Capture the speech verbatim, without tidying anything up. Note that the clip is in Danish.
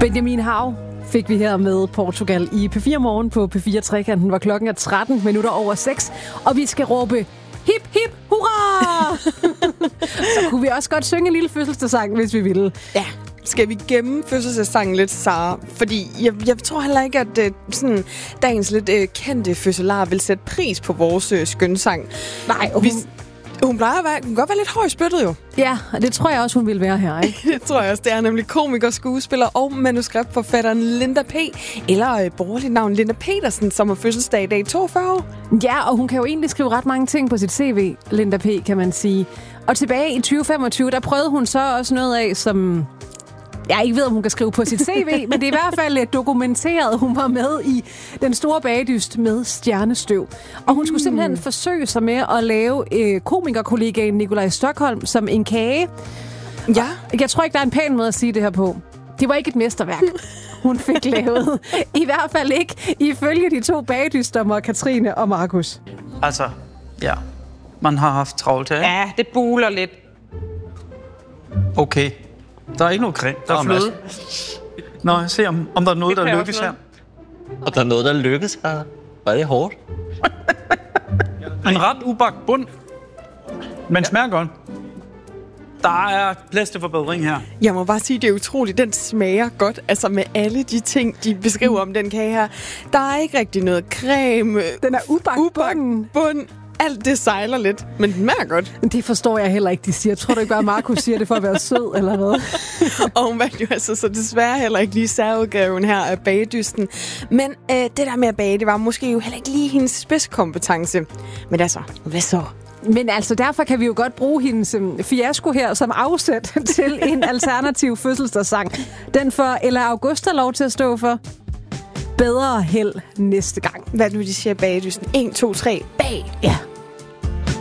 Benjamin Hav fik vi her med Portugal i P fire Morgen på P fire Trekanten, hvor klokken er tretten minutter over seks, og vi skal råbe hip, hip, hurra! Så kunne vi også godt synge en lille fødselsdagssang, hvis vi ville. Ja. Skal vi gemme fødselsdagssangen lidt, Sara? Fordi jeg, jeg tror heller ikke, at uh, sådan, dagens lidt uh, kendte fødselar vil sætte pris på vores uh, skønsang. Nej, og hun... Hvis, hun plejer at være, hun kan godt være lidt høj spyttet jo. Ja, og det tror jeg også, hun vil være her, ikke? Det tror jeg også. Det er nemlig komiker, skuespiller og manuskriptforfatteren Linda P. Eller uh, borgerligt navn Linda Petersen, som har fødselsdag i dag, toogfyrre år. Ja, og hun kan jo egentlig skrive ret mange ting på sit C V, Linda P., kan man sige. Og tilbage i tyve femogtyve, der prøvede hun så også noget af, som... Jeg ikke ved, om hun kan skrive på sit C V, men det er i hvert fald dokumenteret. Hun var med i Den Store Bagedyst med stjernestøv. Og hun skulle simpelthen forsøge sig med at lave øh, komikerkollegaen Nikolaj Stockholm som en kage. Ja. Jeg tror ikke, der er en pæn måde at sige det her på. Det var ikke et mesterværk, hun fik lavet. I hvert fald ikke ifølge de to bagedystommer, Katrine og Markus. Altså, ja. Man har haft travlt her. Ja, det buler lidt. Okay. Der er ikke noget creme. Der er fløde. Nå, jeg ser, om, om der er noget, der lykkes her. Og der er noget, der lykkes her. Var det hårdt? En ret ubagt bund. Men smager godt. Der er plads til forbedring her. Jeg må bare sige, det er utroligt. Den smager godt. Altså med alle de ting, de beskriver om den kage her. Der er ikke rigtig noget creme. Den er ubagt, ubagt bund. bund. Alt det sejler lidt, men den smager godt. Det forstår jeg heller ikke, de siger. Tror du ikke bare, at Markus siger det for at være sød, eller hvad? Og hun vandt jo altså så desværre heller ikke lige særudgaven her af bagedysten. Men øh, det der med at bage, det var måske jo heller ikke lige hendes spidskompetence. Men altså, hvad så? Men altså, derfor kan vi jo godt bruge hendes um, fiasko her som afsæt til en alternativ fødselsdagssang. Den får Ella Augusta lov til at stå for. Bedre held næste gang. Hvad nu, de siger bagedysten? en, to, tre, bag! Ja.